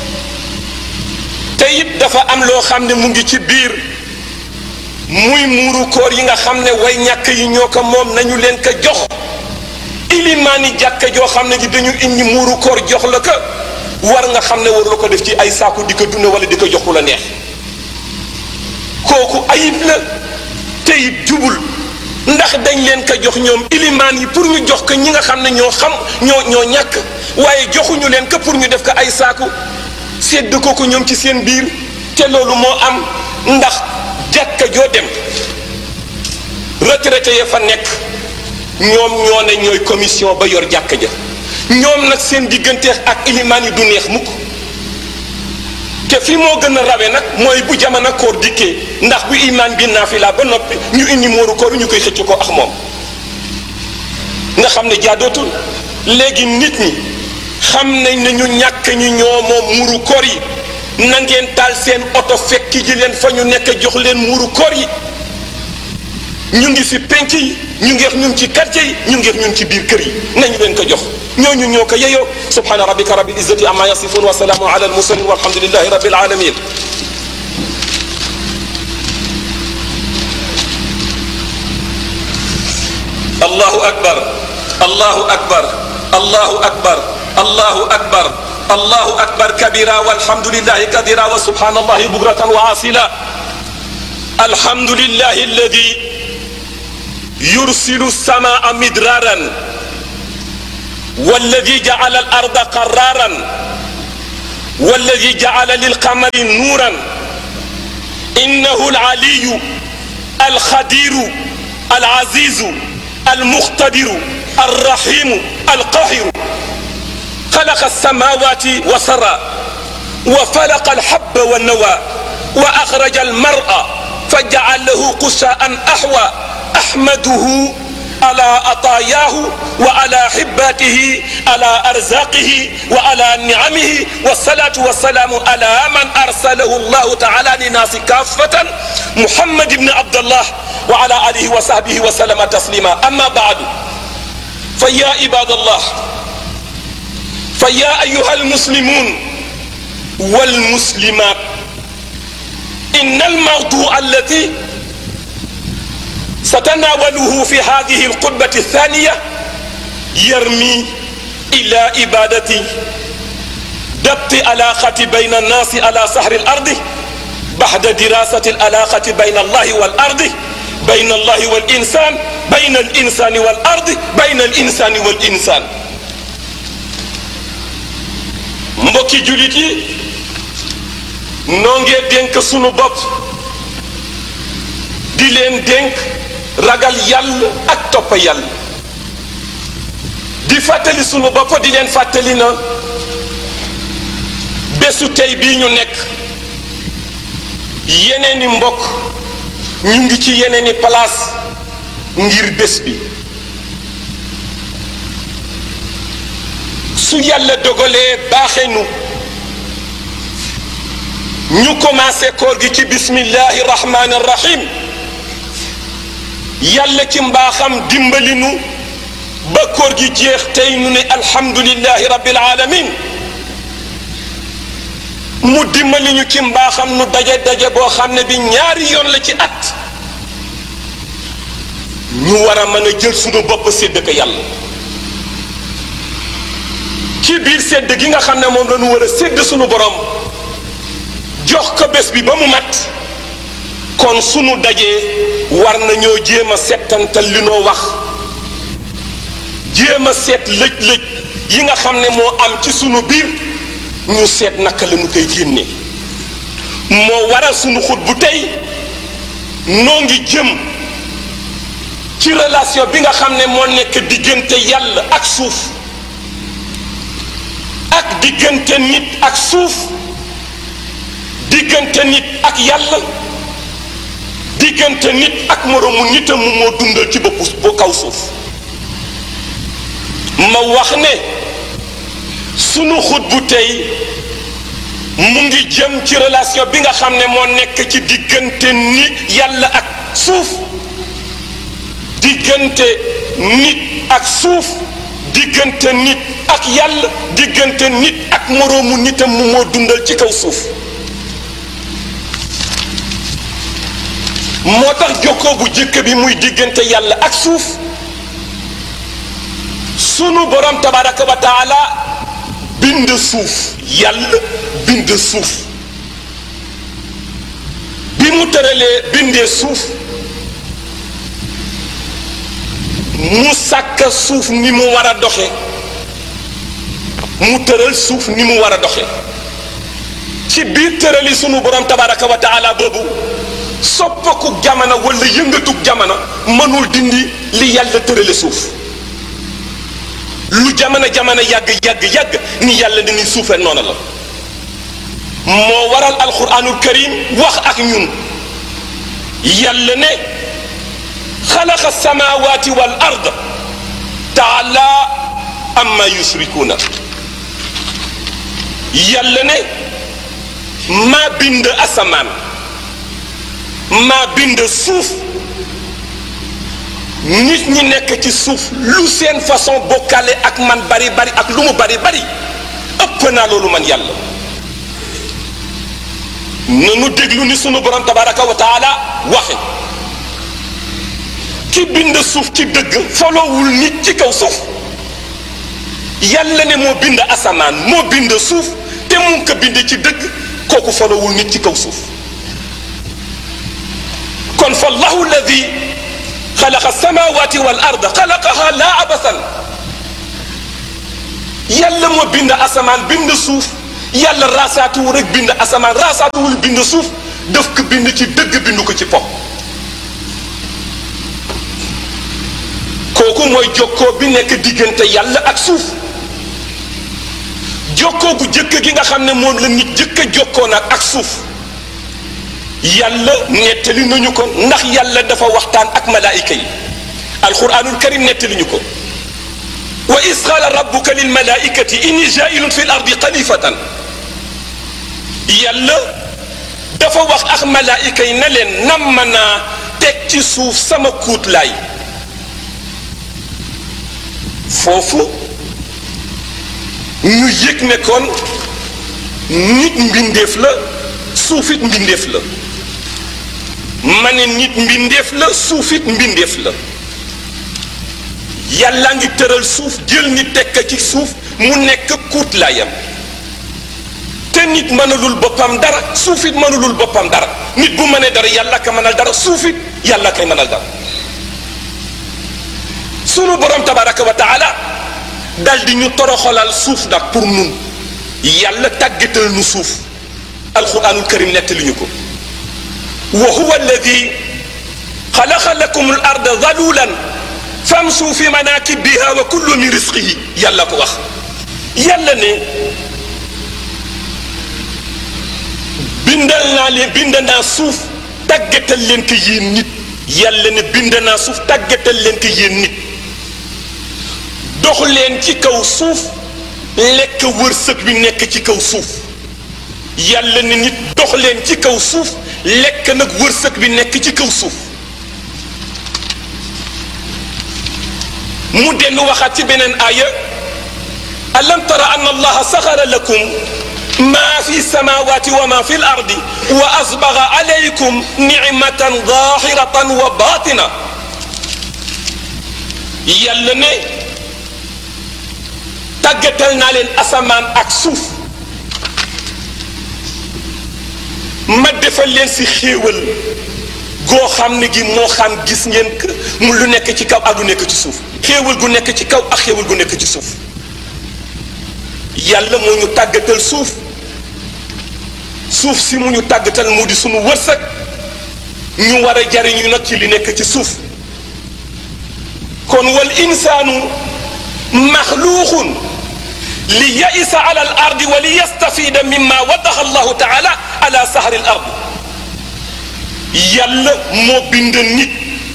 te it dafa am loo xam ne mu ngi ci biir muy muuru koor yi nga xam ne way ñàkk yi ñoo ko moom nañu leen ko jox ilimaani jàkka joo xam ne ji dañu indi muuru koor jox la ko war nga xam ne war la ko def ci ay saaku di ko dunde wala di ko jox ku la neex kooku ayib la te it jubul ndax dañ leen ko jox ñoom ilimaan yi pour ñu jox ko ñi nga xam ne ñoo ñàkk waaye joxuñu leen ko pour ñu def ko ay saaku sedd ko ñoom ci seen biir te loolu moo am ndax jàkka joo dem retraité ya fa nekk ñoom ñoo ne ñooy commission ba yor jàkka ja ñoom nag seen digganteex ak ilimaan yi du neex mukk te fi moo gën a rawe nag mooy bu jamono koor dikkee ndax bu imaan bi naafila ba noppi ñu indi mooru koor ñu koy xëcc ko ak moom nga xam ne jaadootul léegi nit ñi xam nañ ne ñu ñàkk ñi ñoo moom muuru koor yi na ngeen taal seen oto fekk ji leen fa ñu nekk jox leen muuru koor yi ñu ngi ci penc yi ñu ngeex ñun ci quartier yi ñu ngeex ñun ci biir kër yi nañu leen ko jox ñooñu ñoo ko yeyoo subhana rabbika rabbil izzati amma yasifun wa salaamun ala al mursalin walhamdulillahi rabbil alamin allahu akbar allahu akbar allahu akbar allahu akbar allahu akbar kabira walhamdulillahi kadira wa subhanallahi bukratan wa asila alhamdulillahi alladi يرسل السماء مدرارا والذي جعل الأرض قرارا والذي جعل للقمر نورا إنه العلي الخدير العزيز المقتدر الرحيم القاهر خلق السماوات وسرى وفلق الحب والنوى وأخرج المرء فجعله قساء أحوى أحمده على عطاياه وعلى حباته على أرزاقه وعلى نعمه والصلاة والسلام على من أرسله الله تعالى للناس كافة محمد بن عبد الله وعلى آله وصحبه وسلم تسليما. أما بعد فيا عباد الله، فيا أيها المسلمون والمسلمات، إن الموضوع الذي ستناوله في هذه الخطبة الثانية يرمي إلى إبادة ضبط العلاقة بين الناس على سطح الأرض بعد دراسة العلاقة بين الله والأرض، بين الله والإنسان، بين الإنسان والأرض، بين الإنسان والإنسان. mbokki julit yi noo ngee dénk sunu bopp di leen dénk ragal yàlla ak topp yàlla, di fàttali sunu bopp di leen fàttali na bésu tey bii ñu nekk yeneeni mbokk ñu ngi ci yeneeni place ngir bés bi. su yàlla dogalee baaxe nu ñu commencé koor gi ci bismillahi rahmani rahim, yàlla ci mbaaxam dimbali nu ba koor gi jeex tey nu ne alhamdulillahi rabbil alamin. mu dimbali ñu ci mbaaxam nu daje boo xam ne bi ñaari yoon la ci at, ñu war a mën a jël sunu bopp sédd ko yàlla. ci biir sédd gi nga xam ne moom la ñu war a sédd sunu borom jox ko bés bi ba mu mat, kon sunu dajee war nañoo jéem a settantal li noo wax, jéem a seet lëj-lëj yi nga xam ne moo am ci sunu biir, ñu seet naka la ñu koy génne. moo waral sunu xut bu tey noo ngi jëm ci relation bi nga xam ne moo nekk diggante yàlla ak suuf, ak diggante nit ak suuf, diggante nit ak yàlla, diggante nit ak moroomu nitam mu moo dundal ci bu kaw suuf. ma wax ne sunu xut bu tey mu ngi jëm ci relation bi nga xam ne moo nekk ci diggante nit yàlla ak suuf, diggante nit ak suuf, diggante nit ak yàlla, diggante nit ak moroomu nitam mu moo dundal ci kaw suuf. moo tax jokkoo bu jëkk bi muy diggante yàlla ak suuf, sunu borom tabaraka wa taala bind suuf, yàlla bind suuf. bi mu tëralee bindee suuf, mu sàkk suuf ni mu war a doxe, mu tëral suuf ni mu war a doxe. ci biir tërali sunu borom tabaraka wa taala boobu, soppaku jamono wala yëngatug jamono mënul dindi li yàlla tërale suuf. lu jamono yàgg ni yàlla ni suufee noonu la. moo waral alquranul karim wax ak ñun, yàlla ne xalaqa samawati wal ard taala amma yusrikuna. yàlla ne maa bind asamaan, maa bind suuf. nit ñi nekk ci suuf lu seen façon bokkale ak man bari ak lu mu bari ëpp naa loolu man yàlla. nanu déglu ni sunu borom tabaraka wa taala waxe, ki bind suuf ci dëgg folowul nit ci kaw suuf. yàlla ne moo bind asamaan, moo bind suuf, te mu ngi ko bind ci dëgg, kooku folowul nit ci kaw suuf. kon fa allahu alladi xalaqa alsamawati wal arda xalaqaha la abasan yàlla moo bind asamaan bind suuf yàlla raasaatuwul rek bind asamaan raasaatuwul bind suuf daf ko bind ci dëgg bindu ko ci pop kooku mooy jokkoo bi nekk diggante yàlla ak suuf jokkoo gu jëkk gi nga xam ne moom la nit jëkk a jokkoo nag ak suuf yàlla nettali nañu ko ndax yàlla dafa waxtaan ak malaayika yi alquranul karim nettali ñu ko wa is qaala rabbuka lil malaikati inni jaa'ilun fi l ardi xalifatan yàlla dafa wax ak malaayika yi ne leen nam naa teg ci suuf sama kuutlaay foofu ñu yëg ne kon nit mbindeef la suufit mbindeef la ma ne nit mbindeef la suufit mbindeef la yàlla ngi tëral suuf jël nit tekk ci suuf mu nekk kuutlaayam te nit mënalul boppam dara suufit mënalul boppam dara nit bu mënee dara yàlla ka mënal dara suufit yàlla kay mënal dara sunu borom tabaraka wa taala dal di ñu toroxalal suuf nag pour nun yàlla tàggatal nu suuf alquranul karim nettali ñu ko wa huwa alladi xalaqa lakum al arda dalulan famsu fi manakibiha wa kullu min risqihi yàlla ko wax yàlla ne bind naa suuf tàggatal leen ko yéen nit yàlla ne bind naa suuf tàggatal leen ko yéen nit dox leen ci kaw suuf lekk wërsëg bi nekk ci kaw suuf yàlla ne nit dox leen ci kaw suuf lekk nag wërsëg bi nekk ci kaw suuf mu dellu waxaat ci beneen aaya alam tara anna allaha saxara lakum ma fi samawati wa ma fi l ardi wa asbaga alaykum nicmatan zahiratan wa batina yàlla ne tàggatal naa leen asamaan ak suuf ma defal leen si xéewal goo xam ne gi moo xam gis ngeen mu lu nekk ci kaw ak lu nekk ci suuf xéewal gu nekk ci kaw ak xéewal gu nekk ci suuf yàlla moo ñu tàggatal suuf si mu ñu tàggatal moo di sunu wërsëg ñu war a jariñu nag ci li nekk ci suuf kon wal insaanu maxluuqun li yaisa ala al ardi wa li yastafida mimma wadaxa allahu taala ala sahri al ard yàlla moo bind nit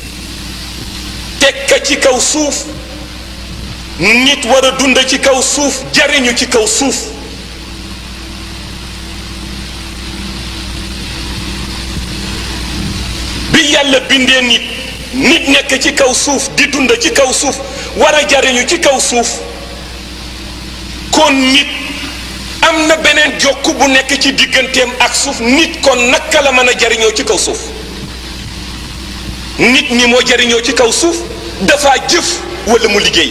tekka ci kaw suuf nit war a dund ci kaw suuf jariñu ci kaw suuf bi yàlla bindee nit nekk ci kaw suuf di dund ci kaw suuf war a jariñu ci kaw suuf kon nit am na beneen jokku bu nekk ci digganteem ak suuf nit kon naka la mën a jariñoo ci kaw suuf nit ñi moo jariñoo ci kaw suuf dafa jëf wala mu liggéey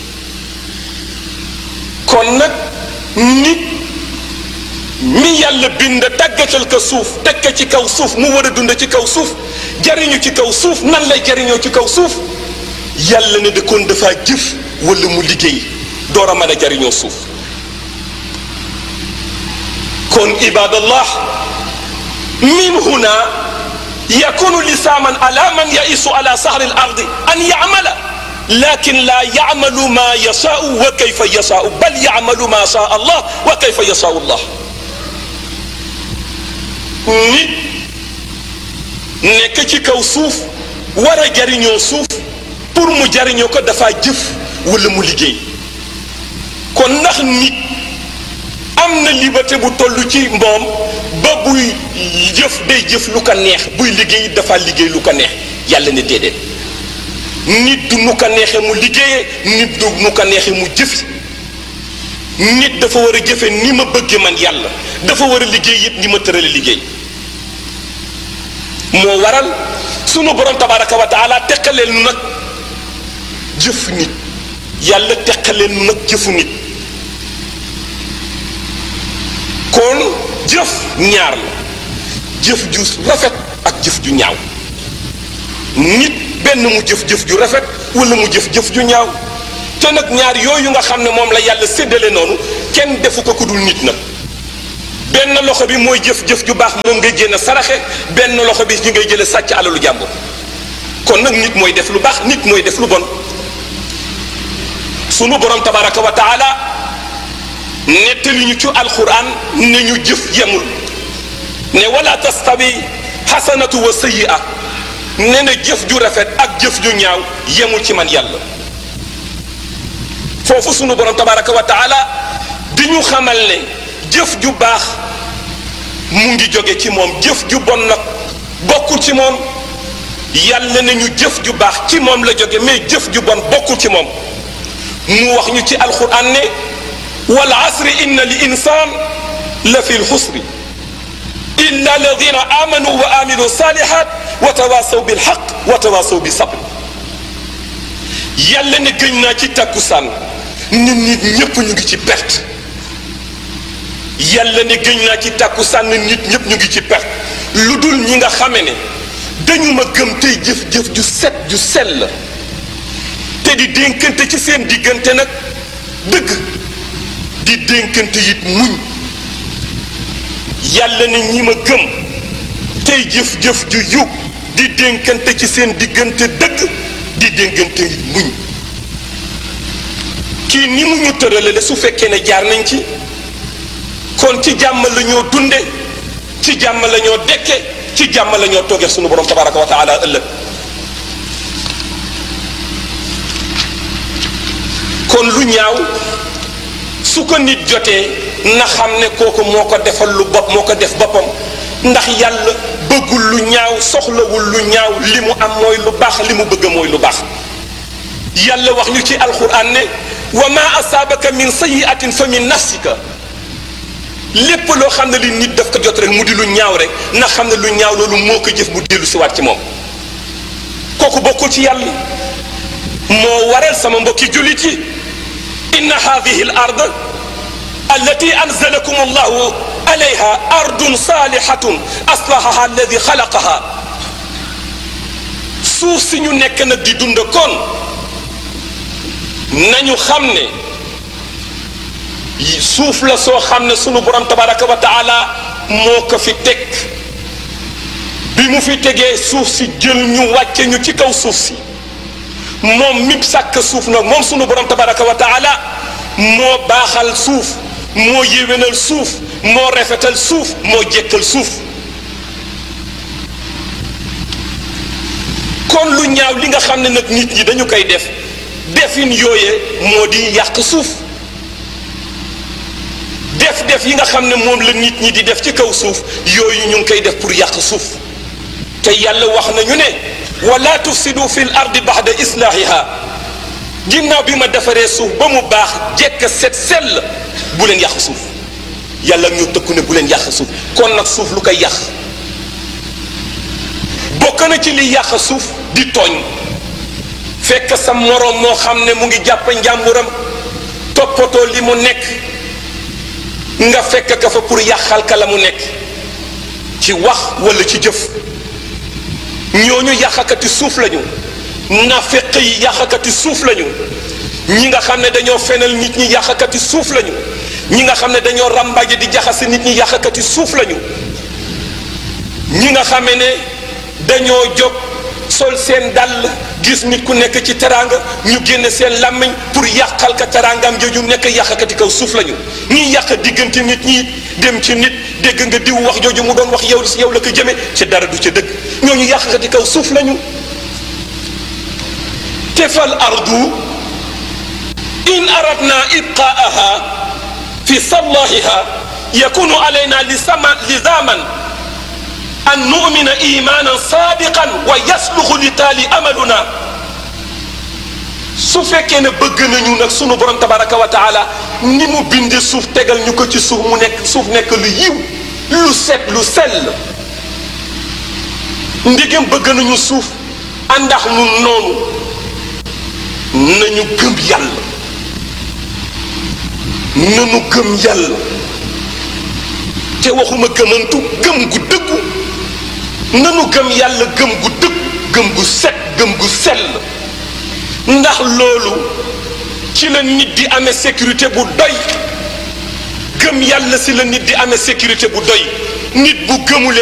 kon nag nit mi yàlla bind tàggatal ko suuf teg ko ci kaw suuf mu war a dund ci kaw suuf jariñu ci kaw suuf nan lay jariñoo ci kaw suuf yàlla ne de kon dafa jëf wala mu liggéey door a mën a jariñoo suuf kon ibadallah min huna yakunu lisaman ala man yaisu ala sahri al ardi an yamala lakin la yamalu ma yasau wa kayfa yasau bal yamalu ma sha allah wa kayfa yasau allah nit nekk ci kaw suuf war a jariñoo suuf pour mu jariñoo ko dafa jëf wala mu liggéey kon ndax nit am na liberté bu toll ci moom ba buy jëf day jëf lu ko neex buy liggéey dafa liggéey lu ko neex yàlla ne déedéet nit du nu ko neexee mu liggéeyee nit du nu ko neexee mu jëfi nit dafa war a jëfe ni ma bëgge man yàlla dafa war a liggéey it ni ma tërale liggéey moo waral sunu borom tabaraka wa taala teqaleel nu nag jëf nit yàlla teqaleel nu nag jëfu nit kon jëf ñaar la jëf ju rafet ak jëf ju ñaaw nit benn mu jëf-jëf ju rafet wala mu jëf-jëf ju ñaaw te nag ñaar yooyu nga xam ne moom la yàlla séddale noonu kenn defu ko ku dul nit nag benn loxo bi mooy jëf-jëf ju baax moom ngay génn saraxe benn loxo bi ñi ngay jële sàcc alalu jàmbur kon nag nit mooy def lu baax nit mooy def lu bon sunu borom tabaraka wa taala nettali ñu ci alquran ne ñu jëf yemul ne wala tastawi xasanatu wa sayyi'a ne na jëf ju rafet ak jëf ju ñaaw yemul ci man yàlla foofu sunu borom tabaraka wa taala di ñu xamal ne jëf ju baax mu ngi jóge ci moom jëf ju bon nag bokkul ci moom yàlla ne ñu jëf ju baax ci moom la jóge mais jëf ju bon bokkul ci moom mu wax ñu ci alquran ne wal asri inna li insan la fi lxusri illa alladina amanu wa amilu salihat wa tawasaw bilxaq wa tawasaw bi sabr yàlla ne gëñ naa ci takkusaan nit ñëpp ñu ngi ci perte yàlla ne gëñ naa ci takkusaan nit ñëpp ñu ngi ci perte lu dul ñi nga xame ne dañu ma gëm tey jëf-jëf ju set ju sell te di dénkante ci seen diggante nag dëgg di dénkante it muñ yàlla ne ñi ma gëm tey jëf-jëf ju yub di dénkante ci seen diggante dëgg di dénkante it muñ kii ni mu ñu tëralale su fekkee ne jaar nañ ci kon ci jàmm la ñoo dunde ci jàmm la ñoo dekke ci jàmm la ñoo toogee sunu borom tabaraka wa taala ëllëg kon lu ñaaw su ko nit jotee na xam ne kooku moo ko defal lu bopp moo ko def boppam ndax yàlla bëggul lu ñaaw soxlawul lu ñaaw li mu am mooy lu baax li mu bëgg mooy lu baax yàlla wax ñu ci alquran ne wa ma asaabaka min sayyi'atin fa min nafsika lépp loo xam ne li nit daf ko jot rek mu di lu ñaaw rek na xam ne lu ñaaw loolu moo ko jëf mu dellu si waat ci moom kooku bokkul ci yàlla moo waral sama mbokki jullit yi inna hadihi al ard allati anzalakum allahu alayha ardun salihatun aslahaha alladi xalaqaha suuf si ñu nekk nag di dund kon nañu xam ne suuf la soo xam ne sunu borom tabaraka wa taala moo ko fi teg bi mu fi tegee suuf si jël ñu wàcce ñu ci kaw suuf si moom mi sàkk suuf nag moom sunu borom tabaraka wa taala moo baaxal suuf moo yéwénal suuf moo rafetal suuf moo jekkal suuf kon lu ñaaw li nga xam ne nag nit ñi dañu koy def defin yooye moo di yàq suuf def yi nga xam ne moom la nit ñi di def ci kaw suuf yooyu ñu ngi koy def pour yàq suuf te yàlla wax nañu ne wala tufsidu fi l ardi baxda islaahiha ginnaaw bi ma defaree suuf ba mu baax jekk set sell bu leen yàq suuf yàlla ñu tëkku ne bu leen yàq suuf kon nag suuf lu koy yàq bokk na ci li yàq suuf di tooñ fekk sa moroom moo xam ne mu ngi jàpp njàmburam toppatoo li mu nekk nga fekk ka fa pour yàqal ka la mu nekk ci wax wala ci jëf ñooñu yàqakati suuf lañu nafeq yi yàqakati suuf lañu ñi nga xam ne dañoo fenal nit ñi yàqakati suuf lañu ñi nga xam ne dañoo ràmbaje di jaxase nit ñi yàqakati suuf lañu ñi nga xam ne dañoo jóg sol seen dàll gis nit ku nekk ci teraanga ñu génne seen làmmiñ pour yàqal ka teraangam jooju nekk yàqakati kaw suuf lañu ñi yàq diggante nit ñi dem ci nit dégg nga diw wax jooju mu doon wax yow si yow la ko jëme ci dara du ca dëgg ñooñu yàqakati kaw suuf lañu te fal ardu in aradna ibqaaha fi sallahiha yakunu alayna lizaman an nu'mina imanan sadiqan wa yasluxu li taali amaluna su fekkee ne bëgg nañu nag sunu borom tabaraka wa taala ni mu binde suuf tegal ñu ko ci suuf mu nekk suuf nekk lu yiw lu set lu sell ndigam bëgg nañu suuf àndax nun noonu nañu gëm yàlla nanu gëm yàlla te waxuma gëmantu gëm gu dëggu nanu gëm yàlla gëm gu dëggu gëm gu set gëm gu sell ndax loolu ci la nit di amee sécurité bu doy gëm yàlla si la nit di amee sécurité bu doy nit bu gëmule